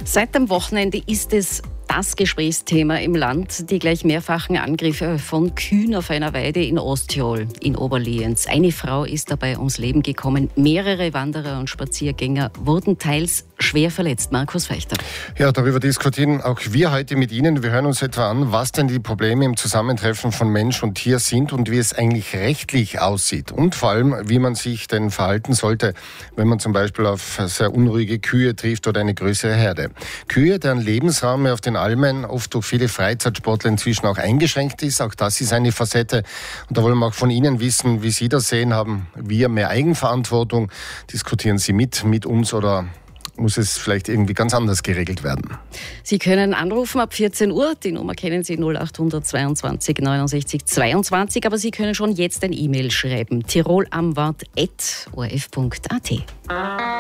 Seit dem Wochenende ist es das Gesprächsthema im Land, die gleich mehrfachen Angriffe von Kühen auf einer Weide in Osttirol, in Oberlienz. Eine Frau ist dabei ums Leben gekommen. Mehrere Wanderer und Spaziergänger wurden teils schwer verletzt. Markus Fechter. Ja, darüber diskutieren auch wir heute mit Ihnen. Wir hören uns etwa an, was denn die Probleme im Zusammentreffen von Mensch und Tier sind und wie es eigentlich rechtlich aussieht. Und vor allem, wie man sich denn verhalten sollte, wenn man zum Beispiel auf sehr unruhige Kühe trifft oder eine größere Herde. Kühe, deren Lebensraum auf den Almen oft durch viele Freizeitsportler inzwischen auch eingeschränkt ist. Auch das ist eine Facette. Und da wollen wir auch von Ihnen wissen, wie Sie das sehen. Haben wir mehr Eigenverantwortung? Diskutieren Sie mit uns oder muss es vielleicht irgendwie ganz anders geregelt werden? Sie können anrufen ab 14 Uhr. Die Nummer kennen Sie 0800 22 69 22. Aber Sie können schon jetzt ein E-Mail schreiben. tirolamwart@orf.at.